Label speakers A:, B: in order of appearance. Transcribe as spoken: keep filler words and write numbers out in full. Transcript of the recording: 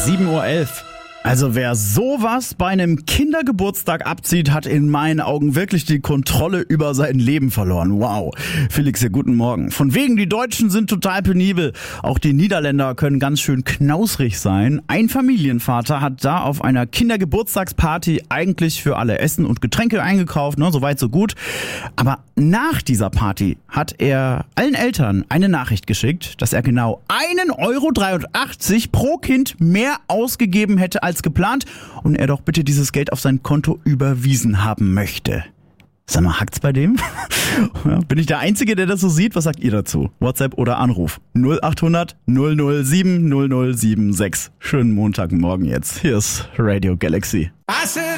A: sieben Uhr elf. Also wer sowas bei einem Kindergeburtstag abzieht, hat in meinen Augen wirklich die Kontrolle über sein Leben verloren. Wow. Felix, ja, guten Morgen. Von wegen, die Deutschen sind total penibel. Auch die Niederländer können ganz schön knausrig sein. Ein Familienvater hat da auf einer Kindergeburtstagsparty eigentlich für alle Essen und Getränke eingekauft, ne, soweit so gut. Aber nach dieser Party hat er allen Eltern eine Nachricht geschickt, dass er genau einen Euro dreiundachtzig pro Kind mehr ausgegeben hätte als geplant und er doch bitte dieses Geld auf sein Konto überwiesen haben möchte. Sag mal, hackt's bei dem? Ja, bin ich der Einzige, der das so sieht? Was sagt ihr dazu? WhatsApp oder Anruf? null achthundert null null sieben null null sieben sechs. Schönen Montagmorgen jetzt. Hier ist Radio Galaxy.